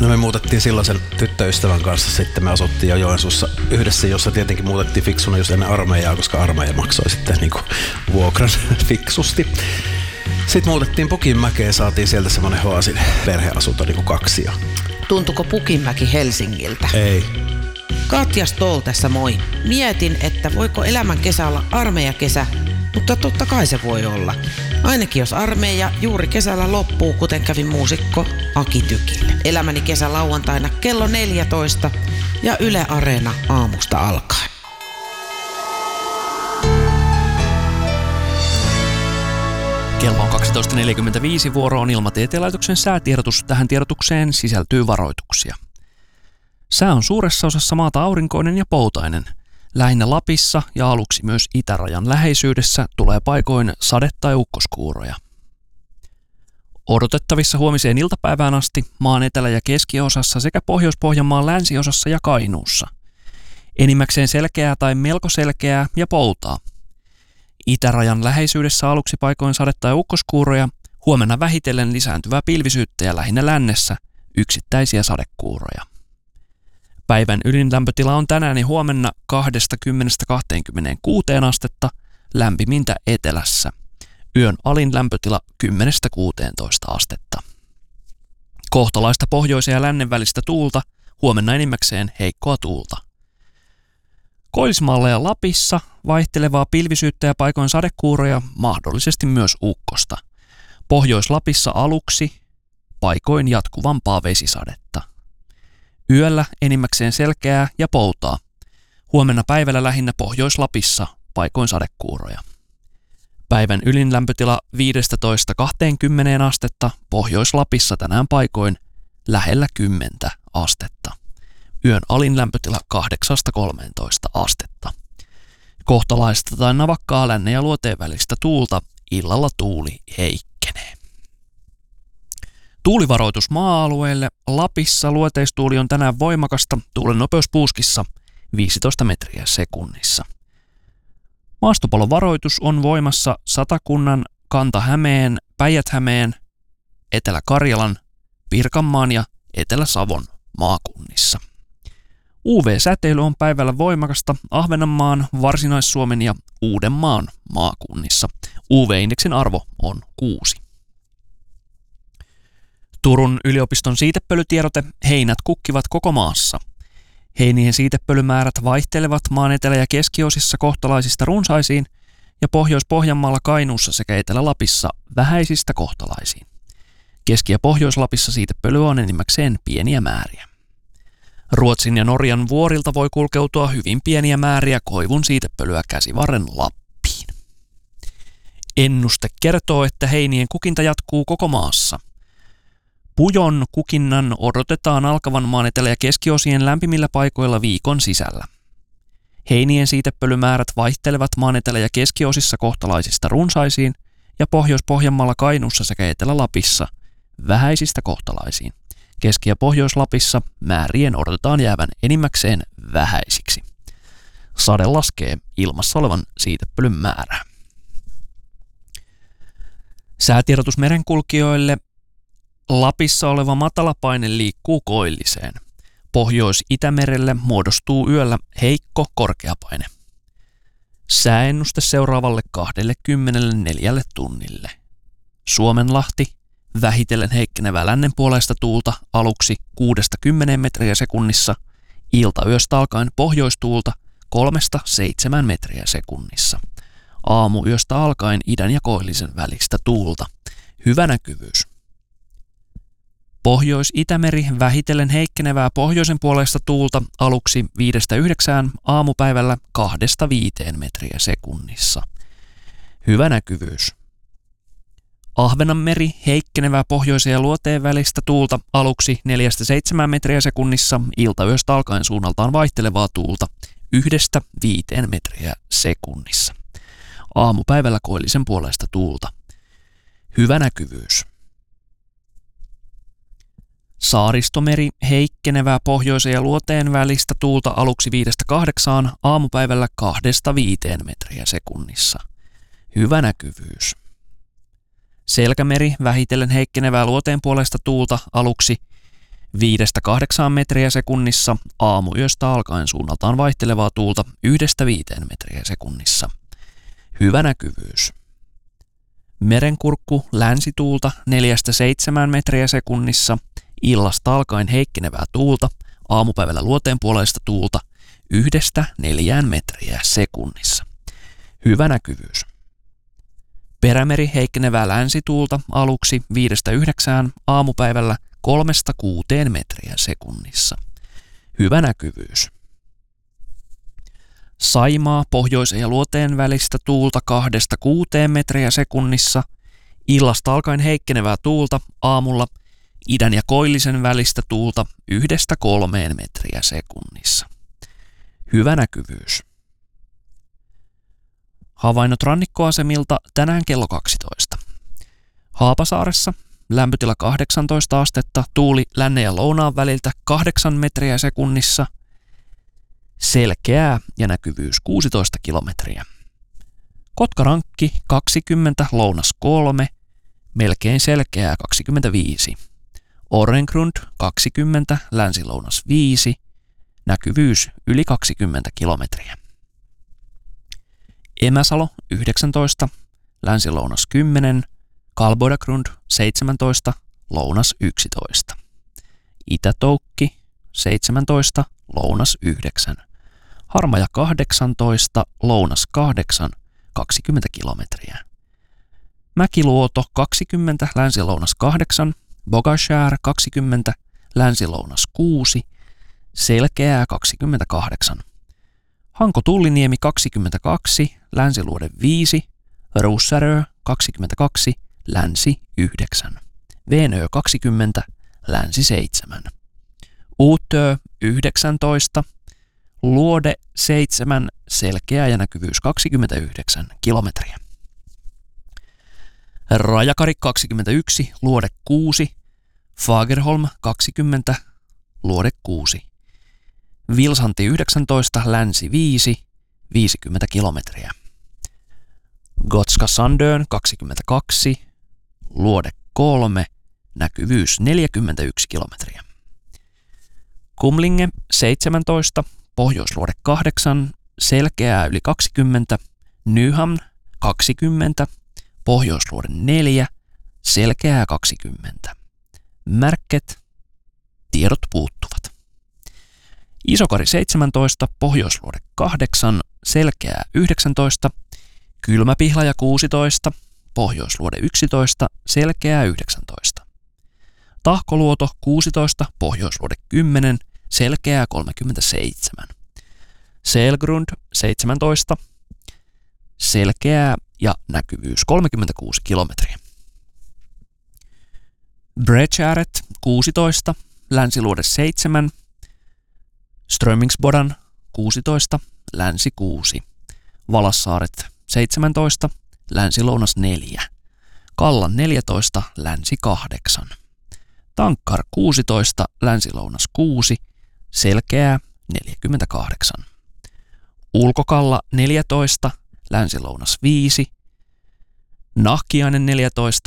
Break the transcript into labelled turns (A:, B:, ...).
A: No me muutettiin silloin sen tyttöystävän kanssa, sitten me asuttiin jo Joensuussa yhdessä, jossa tietenkin muutettiin fiksuna just ennen armeijaa, koska armeija maksoi sitten niinku vuokran fiksusti. Sitten muutettiin Pukinmäkeen ja saatiin sieltä semmonen Hoasin perheasunto niinku 2.
B: Tuntuko Pukinmäki Helsingiltä?
A: Ei.
B: Katja Stoll tässä moi. Mietin, että voiko elämän kesä olla armeijakesä, mutta totta kai se voi olla. Ainakin jos armeija juuri kesällä loppuu, kuten kävi muusikko Aki Tykille. Elämäni kesä lauantaina kello 14 ja Yle Areena aamusta alkaen.
C: Kello on 12.45, vuoro on Ilmatieteen laitoksen säätiedotus. Tähän tiedotukseen sisältyy varoituksia. Sää on suuressa osassa maata aurinkoinen ja poutainen. Lähinnä Lapissa ja aluksi myös itärajan läheisyydessä tulee paikoin sade- tai ukkoskuuroja. Odotettavissa huomiseen iltapäivään asti maan etelä- ja keskiosassa sekä Pohjois-Pohjanmaan länsiosassa ja Kainuussa. Enimmäkseen selkeää tai melko selkeää ja poutaa. Itärajan läheisyydessä aluksi paikoin sade- tai ukkoskuuroja, huomenna vähitellen lisääntyvää pilvisyyttä ja lähinnä lännessä yksittäisiä sadekuuroja. Päivän ylinlämpötila on tänään ja huomenna 20–26 astetta, lämpimintä etelässä. Yön alin lämpötila 10–16 astetta. Kohtalaista pohjoisen ja lännen välistä tuulta, huomenna enimmäkseen heikkoa tuulta. Koillismaalla ja Lapissa vaihtelevaa pilvisyyttä ja paikoin sadekuuroja, mahdollisesti myös ukkosta. Pohjois-Lapissa aluksi paikoin jatkuvampaa vesisadetta. Yöllä enimmäkseen selkeää ja poutaa. Huomenna päivällä lähinnä Pohjois-Lapissa paikoin sadekuuroja. Päivän ylin lämpötila 15–20 astetta, Pohjois-Lapissa tänään paikoin lähellä 10 astetta. Yön alin lämpötila 8–13 astetta. Kohtalaista tai navakkaa lännen ja luoteen välistä tuulta, illalla tuuli heikkenee. Tuulivaroitus maa-alueelle. Lapissa luoteistuuli on tänään voimakasta, tuulen nopeus puuskissa 15 metriä sekunnissa. Maastopalovaroitus on voimassa Satakunnan, Kanta-Hämeen, Päijät-Hämeen, Etelä-Karjalan, Pirkanmaan ja Etelä-Savon maakunnissa. UV-säteily on päivällä voimakasta Ahvenanmaan, Varsinais-Suomen ja Uudenmaan maakunnissa. UV-indeksin arvo on 6. Turun yliopiston siitepölytiedote: heinät kukkivat koko maassa. Heinien siitepölymäärät vaihtelevat maan etelä- ja keskiosissa kohtalaisista runsaisiin ja Pohjois-Pohjanmaalla, Kainuussa sekä Etelä-Lapissa vähäisistä kohtalaisiin. Keski- ja Pohjois-Lapissa siitepölyä on enimmäkseen pieniä määriä. Ruotsin ja Norjan vuorilta voi kulkeutua hyvin pieniä määriä koivun siitepölyä Käsivarren Lappiin. Ennuste kertoo, että heinien kukinta jatkuu koko maassa. Pujon kukinnan odotetaan alkavan maan etelä- ja keskiosien lämpimillä paikoilla viikon sisällä. Heinien siitepölymäärät vaihtelevat maan etelä- ja keskiosissa kohtalaisista runsaisiin ja Pohjois-Pohjanmaalla, Kainuussa sekä Etelä-Lapissa vähäisistä kohtalaisiin. Keski- ja Pohjois-Lapissa määrien odotetaan jäävän enimmäkseen vähäisiksi. Sade laskee ilmassa olevan siitepölyn määrää. Säätiedotus merenkulkijoille. Lapissa oleva matalapaine liikkuu koilliseen. Pohjois-Itämerelle muodostuu yöllä heikko korkeapaine. Sääennuste seuraavalle 24 tunnille. Suomenlahti, vähitellen heikkenevää lännenpuoleista tuulta aluksi 6–10 metriä sekunnissa, iltayöstä alkaen pohjoistuulta 3–7 metriä sekunnissa. Aamuyöstä alkaen idän ja koillisen välistä tuulta. Hyvä näkyvyys. Pohjois-Itämeri, vähitellen heikkenevää pohjoisen puoleista tuulta aluksi 5–9, aamupäivällä 2–5 metriä sekunnissa. Hyvä näkyvyys. Ahvenanmeri, heikkenevää pohjoisen ja luoteen välistä tuulta aluksi 4–7 metriä sekunnissa, iltayöstä alkaen suunnaltaan vaihtelevaa tuulta 1–5 metriä sekunnissa. Aamupäivällä koillisen puoleista tuulta. Hyvä näkyvyys. Saaristomeri, heikkenevää pohjoisen ja luoteen välistä tuulta aluksi 5–8, aamupäivällä 2–5 metriä sekunnissa. Hyvä näkyvyys. Selkämeri, vähitellen heikkenevää luoteen puolesta tuulta aluksi 5-8 metriä sekunnissa, aamuyöstä alkaen suunnaltaan vaihtelevaa tuulta 1-5 metriä sekunnissa. Hyvä näkyvyys. Merenkurkku länsituulta 4-7 metriä sekunnissa, illasta alkaen heikkenevää tuulta, aamupäivällä luoteenpuoleista tuulta 1-4 metriä sekunnissa. Hyvä näkyvyys. Perämeri heikkenevää länsituulta aluksi 5-9, aamupäivällä 3-6 metriä sekunnissa. Hyvä näkyvyys. Saimaa pohjoisen ja luoteen välistä tuulta 2-6 metriä sekunnissa, illasta alkaen heikkenevää tuulta aamulla idän ja koillisen välistä tuulta 1-3 metriä sekunnissa. Hyvä näkyvyys. Havainnot rannikkoasemilta tänään kello 12. Haapasaaressa lämpötila 18 astetta, tuuli lännen ja lounaan väliltä 8 metriä sekunnissa, selkeää ja näkyvyys 16 kilometriä. Kotkarankki 20, lounas 3, melkein selkeää 25. Orrengrund 20, länsi-lounas 5, näkyvyys yli 20 kilometriä. Emäsalo 19, länsi-lounas 10, Kalbodagrund 17, lounas 11. Itä-Toukki 17, lounas 9. Harmaja 18, lounas 8, 20 kilometriä. Mäkiluoto 20, länsi-lounas 8, Bogashär 20, länsi-lounas 6, selkeää 28. Hanko-Tulliniemi 22, länsiluode 5, Ruussärö 22, länsi 9, Venö 20, länsi 7, Uutö 19, luode 7, selkeä ja näkyvyys 29 kilometriä. Rajakari 21, luode 6, Fagerholm 20, luode 6, Vilsanti 19, länsi 5, 50 kilometriä. Gotska Sandön 22, luode 3, näkyvyys 41 kilometriä. Kumlinge 17, pohjoisluode 8, selkeää yli 20, Nyhamn 20, pohjoisluode 4, selkeää 20. Märket, tiedot puuttuvat. Isokari 17, pohjoisluode 8, selkeää 19, Kylmäpihlaja 16, pohjoisluode 11, selkeää 19. Tahkoluoto 16, pohjoisluode 10, selkeää 37. Selgrund 17, selkeää ja näkyvyys 36 kilometriä. Bredgäret 16, länsiluode 7, Strömingsbodan 16, länsi 6, Valassaaret 17, länsi-lounas 4, Kallan 14, länsi 8, Tankkar 16, länsi-lounas 6, selkeää 48, Ulkokalla 14, länsi-lounas 5, Nahkiainen 14,